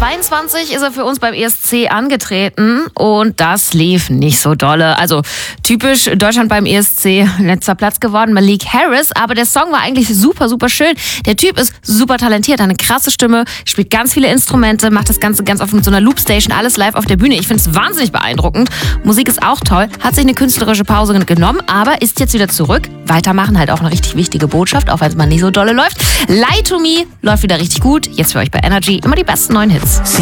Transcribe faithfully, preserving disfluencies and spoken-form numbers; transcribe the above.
zweitausendzweiundzwanzig ist er für uns beim E S C angetreten und das lief nicht so dolle. Also typisch Deutschland beim E S C, letzter Platz geworden, Malik Harris. Aber der Song war eigentlich super, super schön. Der Typ ist super talentiert, hat eine krasse Stimme, spielt ganz viele Instrumente, macht das Ganze ganz oft mit so einer Loopstation, alles live auf der Bühne. Ich finde es wahnsinnig beeindruckend. Musik ist auch toll, hat sich eine künstlerische Pause genommen, aber ist jetzt wieder zurück. Weitermachen, halt auch eine richtig wichtige Botschaft, auch wenn es mal nicht so dolle läuft. Lie to Me läuft wieder richtig gut. Jetzt für euch bei Energy immer die besten neuen Hits.